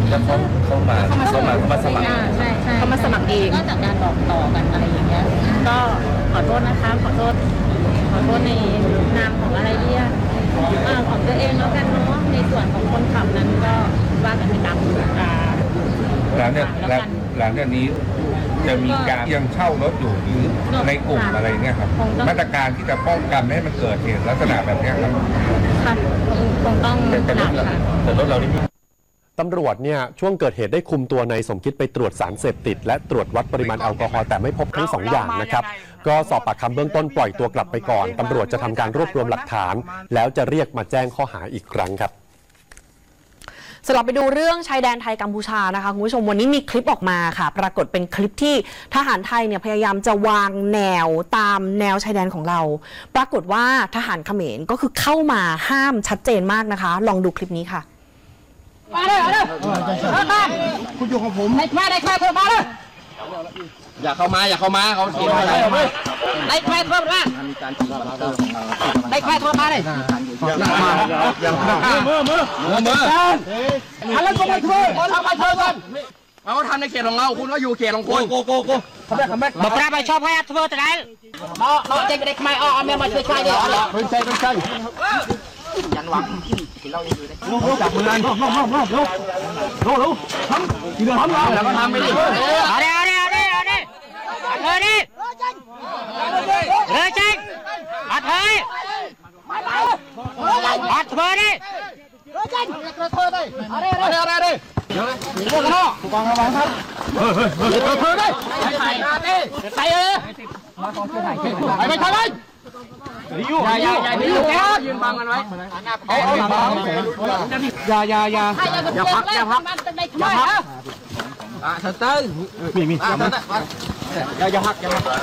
แล้วเขามาสมัครใช่เขามาสมัครเองก็จากการบอกต่อกันอะไรอย่างเงี้ยก็ขอโทษนะคะขอโทษในนามของอะไรเนี่ยของตัวเองแล้วกันเนาะในส่วนของคนขับนั้นก็ว่ากันไปตามกฎหมายหลังจากนี้จะมีการยังเช่ารถอยู่หรือในกลุ่มอะไรเนี่ยครับมาตรการที่จะป้องกันไม่ให้มันเกิดเหตุลักษณะแบบนี้ครับค่ะคงต้องแต่รถเรานี่ตำรวจเนี่ยช่วงเกิดเหตุได้คุมตัวนายสมคิดไปตรวจสารเสพติดและตรวจวัดปริมาณแอลกอฮอล์แต่ไม่พบทั้ง2 อย่างนะครับก็สอบปากคำเบื้องต้นปล่อยตัวกลับไปก่อนตำรวจจะทำการรวบรวมหลักฐานแล้วจะเรียกมาแจ้งข้อหาอีกครั้งครับสลับไปดูเรื่องชายแดนไทยกัมพูชานะคะคุณผู้ชมวันนี้มีคลิปออกมาค่ะปรากฏเป็นคลิปที่ทหารไทยเนี่ยพยายามจะวางแนวตามแนวชายแดนของเราปรากฏว่าทหารเขมรก็คือเข้ามาห้ามชัดเจนมากนะคะลองดูคลิปนี้ค่ะมาเลยคุณอยู่ของผมได้แค่เพิ่มมาเลยอย่าเข้ามาเขาทีมอะไรได้แค่เพิ่มมาได้แค่เพิ่มมาเลยมืออะไรก็ไม่เพิ่มทำไมเพิ่มกันเขาทำในเขตของเราคุณก็อยู่เขตของคุณโกบอกปลาไปชอบให้เพิ่มแต่ไหนเราเจ๊งเด็กไม่เอาเมียมาช่วยใครดิเป็นใจยันหวังกินเหล้านี่ดูจับมือกันรู้ทำกินทำแล้วก็ทำไปดิเอาดิเลยจริงอัดเฮ้ยอัดเธอดิเลยจริงอะไรพวกน้องผู้กองระวังครับเธอดิใส่ไปทำไมอย่ายืนบังกันไว้อย่าพักเตอร์มีอย่าพัก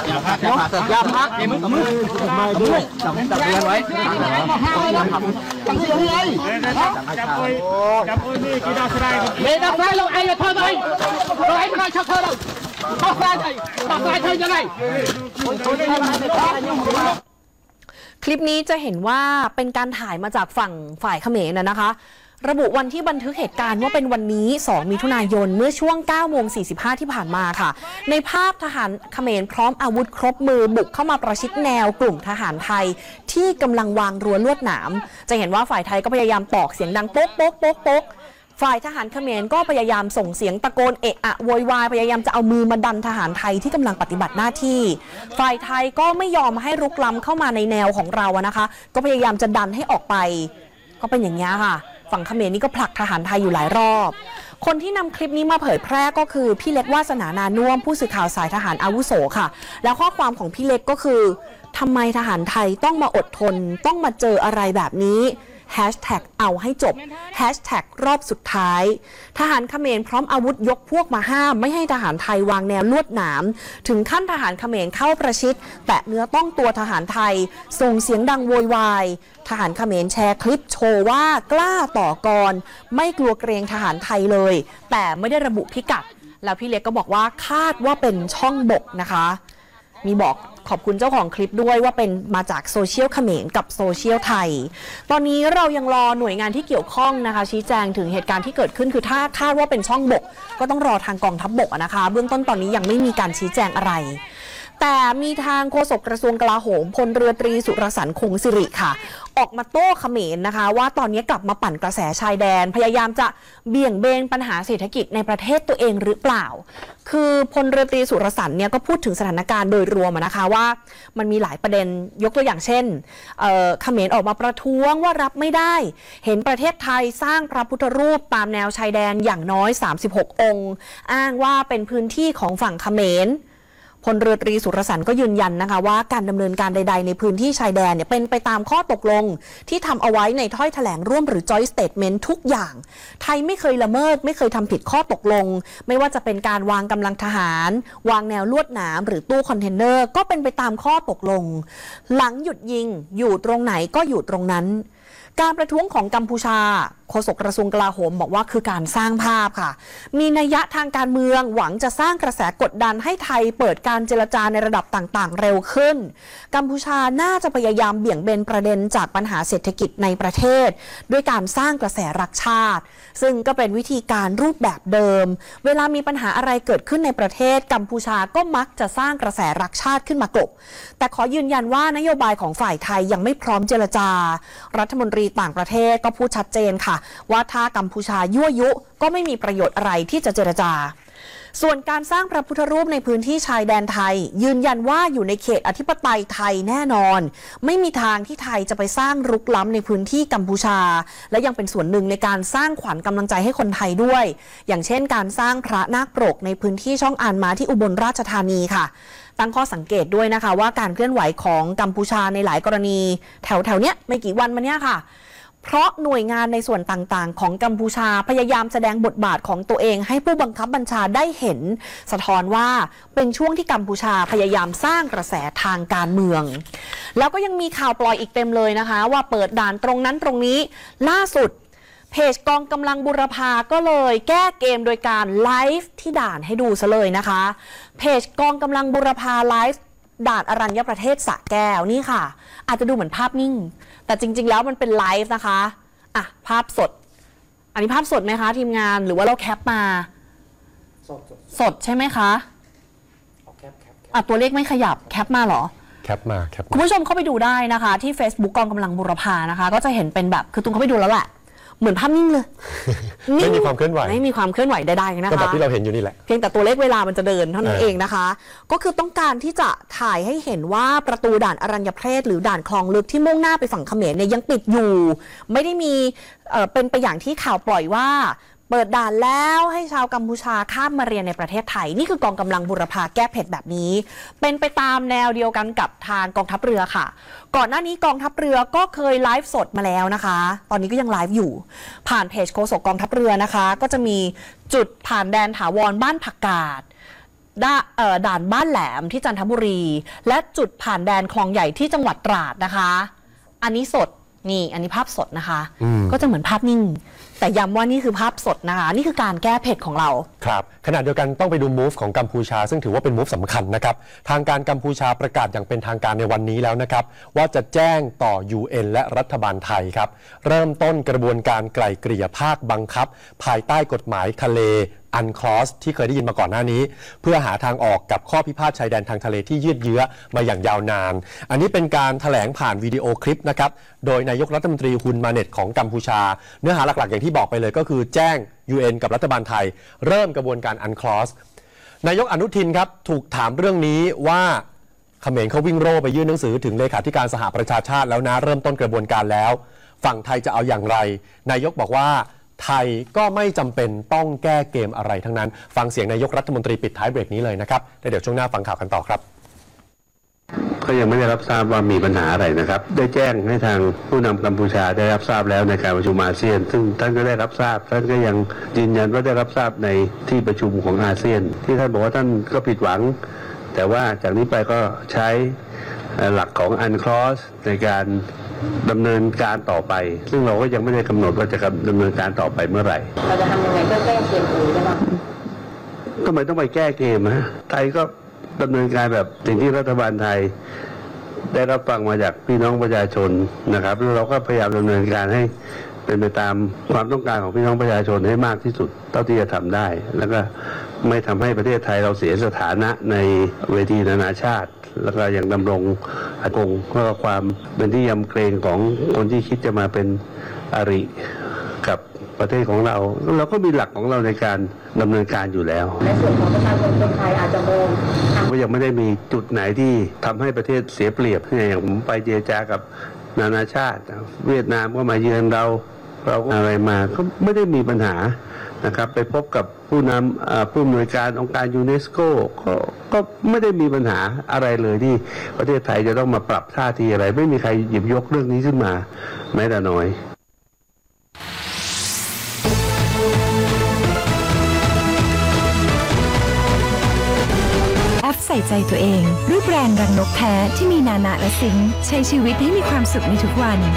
มือด้วยจับเรือนไว้จับเรือนจับนี่กีฬาสไลด์เลยนักไฟลงไอ้เธอเลยไอ้ไม่ได้ชักเธอเลยตักไฟเธอยังไงคลิปนี้จะเห็นว่าเป็นการถ่ายมาจากฝั่งฝ่ายเขมรนะคะระบุวันที่บันทึกเหตุการณ์ว่าเป็นวันนี้2 มิถุนายนเมื่อช่วง 9:45 ที่ผ่านมาค่ะในภาพทหารเขมรพร้อมอาวุธครบมือบุกเข้ามาประชิดแนวกลุ่มทหารไทยที่กำลังวางรั้วลวดหนามจะเห็นว่าฝ่ายไทยก็พยายามตอกเสียงดังโป๊กโป๊กโป๊กโป๊กฝ่ายทหารเขมรก็พยายามส่งเสียงตะโกนเอะอะโวยวายพยายามจะเอามือมาดันทหารไทยที่กำลังปฏิบัติหน้าที่ฝ่ายไทยก็ไม่ยอมให้รุกล้ำเข้ามาในแนวของเรานะคะก็พยายามจะดันให้ออกไปก็เป็นอย่างนี้ค่ะฝั่งเขมรนี่ก็ผลักทหารไทยอยู่หลายรอบคนที่นำคลิปนี้มาเผยแพร่ก็คือพี่เล็กวาสนานานุ่วมผู้สื่อข่าวสายทหารอาวุโสค่ะแล้วข้อความของพี่เล็กก็คือทำไมทหารไทยต้องมาอดทนต้องมาเจออะไรแบบนี้แฮชแท็กเอาให้จบแฮชแท็กรอบสุดท้ายทหารเขมรพร้อมอาวุธยกพวกมาห้ามไม่ให้ทหารไทยวางแนวลวดหนามถึงขั้นทหารเขมรเข้าประชิดแตะเนื้อต้องตัวทหารไทยส่งเสียงดังโวยวายทหารเขมรแชร์คลิปโชว์ว่ากล้าต่อกรไม่กลัวเกรงทหารไทยเลยแต่ไม่ได้ระบุพิกัดแล้วพี่เล็กก็บอกว่าคาดว่าเป็นช่องบกนะคะมีบอกขอบคุณเจ้าของคลิปด้วยว่าเป็นมาจากโซเชียลเขมรกับโซเชียลไทยตอนนี้เรายังรอหน่วยงานที่เกี่ยวข้องนะคะชี้แจงถึงเหตุการณ์ที่เกิดขึ้นคือถ้าคาดว่าเป็นช่องบกก็ต้องรอทางกองทัพบกนะคะเบื้องต้นตอนนี้ยังไม่มีการชี้แจงอะไรแต่มีทางโฆษกกระทรวงกลาโหมพลเรือตรีสุรสันต์คงสิริค่ะออกมาโต้เขมรนะคะว่าตอนนี้กลับมาปั่นกระแสชายแดนพยายามจะเบี่ยงเบนปัญหาเศรษฐกิจในประเทศตัวเองหรือเปล่าคือพลเรือตรีสุรสันต์เนี่ยก็พูดถึงสถานการณ์โดยรวมนะคะว่ามันมีหลายประเด็นยกตัวอย่างเช่นเขมรออกมาประท้วงว่ารับไม่ได้เห็นประเทศไทยสร้างพระพุทธรูปตามแนวชายแดนอย่างน้อย36 องค์อ้างว่าเป็นพื้นที่ของฝั่งเขมรพลเรือตรีสุรสันต์ก็ยืนยันนะคะว่าการดำเนินการใดๆในพื้นที่ชายแดนเนี่ยเป็นไปตามข้อตกลงที่ทำเอาไว้ในถ้อยแถลงร่วมหรือ Joint Statement ทุกอย่างไทยไม่เคยละเมิดไม่เคยทำผิดข้อตกลงไม่ว่าจะเป็นการวางกำลังทหารวางแนวลวดหนามหรือตู้คอนเทนเนอร์ก็เป็นไปตามข้อตกลงหลังหยุดยิงอยู่ตรงไหนก็อยู่ตรงนั้นการประท้วงของกัมพูชาโฆษกกระทรวงกลาโหมบอกว่าคือการสร้างภาพค่ะมีนัยยะทางการเมืองหวังจะสร้างกระแสกดดันให้ไทยเปิดการเจรจาในระดับต่างๆเร็วขึ้นกัมพูชาน่าจะพยายามเบี่ยงเบนประเด็นจากปัญหาเศรษฐกิจในประเทศด้วยการสร้างกระแสรักชาติซึ่งก็เป็นวิธีการรูปแบบเดิมเวลามีปัญหาอะไรเกิดขึ้นในประเทศกัมพูชาก็มักจะสร้างกระแสรักชาติขึ้นมากลบแต่ขอยืนยันว่านโยบายของฝ่ายไทยยังไม่พร้อมเจรจารัฐมนตรีต่างประเทศก็พูดชัดเจนค่ะว่าถ้ากัมพูชายั่วยุก็ไม่มีประโยชน์อะไรที่จะเจรจาส่วนการสร้างพระพุทธรูปในพื้นที่ชายแดนไทยยืนยันว่าอยู่ในเขตอธิปไตยไทยแน่นอนไม่มีทางที่ไทยจะไปสร้างรุกล้ำในพื้นที่กัมพูชาและยังเป็นส่วนหนึ่งในการสร้างขวัญกำลังใจให้คนไทยด้วยอย่างเช่นการสร้างพระนาคปรกในพื้นที่ช่องอานม้าที่อุบลราชธานีค่ะตั้งข้อสังเกตด้วยนะคะว่าการเคลื่อนไหวของกัมพูชาในหลายกรณีแถวๆเนี้ยไม่กี่วันมาเนี้ยค่ะเพราะหน่วยงานในส่วนต่างๆของกัมพูชาพยายามแสดงบทบาทของตัวเองให้ผู้บังคับบัญชาได้เห็นสะท้อนว่าเป็นช่วงที่กัมพูชาพยายามสร้างกระแสทางการเมืองแล้วก็ยังมีข่าวปล่อยอีกเต็มเลยนะคะว่าเปิดด่านตรงนั้นตรงนี้ล่าสุดเพจกองกำลังบุรพาก็เลยแก้เกมโดยการไลฟ์ที่ด่านให้ดูซะเลยนะคะเพจกองกำลังบุรพาไลฟ์ด่านอรัญญประเทศสระแก้วนี่ค่ะอาจจะดูเหมือนภาพนิ่งแต่จริงๆแล้วมันเป็นไลฟ์นะคะอ่ะภาพสดอันนี้ภาพสดไหมคะทีมงานหรือว่าเราแคปมาสดใช่ไหมคะอ่ะตัวเลขไม่ขยับแคปมาเหรอแคปมาคุณผู้ชมเข้าไปดูได้นะคะที่ Facebook กองกำลังบุรพานะคะก็จะเห็นเป็นแบบคือตุ้งเข้าไปดูแล้วแหละเหมือนภาพนิ่งเลยไม่มีความเคลื่อนไหวไม่มีความเคลื่อนไหวใดๆนะคะก็แบบที่เราเห็นอยู่นี่แหละเพียงแต่ตัวเลขเวลามันจะเดินเท่านั้นเองนะคะก็คือต้องการที่จะถ่ายให้เห็นว่าประตูด่านอรัญญประเทศหรือด่านคลองลึกที่มุ่งหน้าไปฝั่งเขมรเนี่ยยังปิดอยู่ไม่ได้มีเป็นไปอย่างที่ข่าวปล่อยว่าเปิดด่านแล้วให้ชาวกัมพูชาข้ามมาเรียนในประเทศไทยนี่คือกองกำลังบุรพาแก้เผ็ดแบบนี้เป็นไปตามแนวเดียวกันกับทางกองทัพเรือค่ะก่อนหน้านี้กองทัพเรือก็เคยไลฟ์สดมาแล้วนะคะตอนนี้ก็ยังไลฟ์อยู่ผ่านเพจโฆษกกองทัพเรือนะคะก็จะมีจุดผ่านแดนถาวรบ้านผักกาดด่านบ้านแหลมที่จันทบุรีและจุดผ่านแดนคลองใหญ่ที่จังหวัดตราดนะคะอันนี้สดนี่อันนี้ภาพสดนะคะก็จะเหมือนภาพนิ่งแต่ย้ำว่านี่คือภาพสดนะคะนี่คือการแก้เผ็ดของเราครับขณะเดียวกันต้องไปดูมูฟของกัมพูชาซึ่งถือว่าเป็นมูฟสำคัญนะครับทางการกัมพูชาประกาศอย่างเป็นทางการในวันนี้แล้วนะครับว่าจะแจ้งต่อ UN และรัฐบาลไทยครับเริ่มต้นกระบวนการไกล่เกลี่ยภาคบังคับภายใต้กฎหมายทะเลUNCLOS ที่เคยได้ยินมาก่อนหน้านี้เพื่อหาทางออกกับข้อพิพาทชายแดนทางทะเลที่ยืดเยื้อมาอย่างยาวนานอันนี้เป็นการแถลงผ่านวิดีโอคลิปนะครับโดยนายกรัฐมนตรีฮุนมาเน็ตของกัมพูชาเนื้อหาหลักๆอย่างที่บอกไปเลยก็คือแจ้ง UN กับรัฐบาลไทยเริ่มกระบวนการ UNCLOS นายกอนุทินครับถูกถามเรื่องนี้ว่าเขมรเขาวิ่งโร่ไปยื่นหนังสือถึงเลขาธิการสหประชาชาติแล้วนะเริ่มต้นกระบวนการแล้วฝั่งไทยจะเอาอย่างไรนายกบอกว่าไทยก็ไม่จำเป็นต้องแก้เกมอะไรทั้งนั้นฟังเสียงนายกรัฐมนตรีปิดท้ายเบรกนี้เลยนะครับแล้วเดี๋ยวช่วงหน้าฟังข่าวกันต่อครับก็ยังไม่ได้รับทราบว่ามีปัญหาอะไรนะครับได้แจ้งให้ทางผู้นำกัมพูชาได้รับทราบแล้วในการประชุมอาเซียนซึ่งท่านก็ได้รับทราบท่านก็ยังยืนยันว่าได้รับทราบในที่ประชุมของอาเซียนที่ท่านบอกว่าท่านก็ผิดหวังแต่ว่าจากนี้ไปก็ใช้หลักของ UNCLOS ในการดำเนินการต่อไปซึ่งเราก็ยังไม่ได้กำหนดว่าจะดำเนินการต่อไปเมื่อไหร่เราจะทำยังไงก็แก้เกมอื่นได้บ้างทำไมต้องไปแก้เกมฮะไทยก็ดำเนินการแบบสิ่งที่รัฐบาลไทยได้รับฟังมาจากพี่น้องประชาชนนะครับแล้วเราก็พยายามดำเนินการให้เป็นไปตามความต้องการของพี่น้องประชาชนให้มากที่สุดเท่าที่จะทำได้แล้วก็ไม่ทำให้ประเทศไทยเราเสียสถานะในเวทีนานาชาติแล้วก็ยังดำรงคงเพื่อความเป็นที่ยำเกรงของคนที่คิดจะมาเป็นอริกับประเทศของเราก็มีหลักของเราในการดำเนินการอยู่แล้วในส่วนของประชาชนคนไทยอาจจะมองก็ยังไม่ได้มีจุดไหนที่ทำให้ประเทศเสียเปรียบอย่างผมไปเจรจากับนานาชาติเวียดนามก็มาเยือนเราอะไรมาก็ไม่ได้มีปัญหานะครับไปพบกับผู้นำผู้อำนวยการองค์การยูเนสโกก็ไม่ได้มีปัญหาอะไรเลยที่ประเทศไทยจะต้องมาปรับท่าทีอะไรไม่มีใครหยิบยกเรื่องนี้ขึ้นมาแม้แต่น้อยใส่ใจตัวเองด้วยแบรนด์รังนกแท้ที่มีนานะและซิงค์ใช้ชีวิตให้มีความสุขในทุกวัน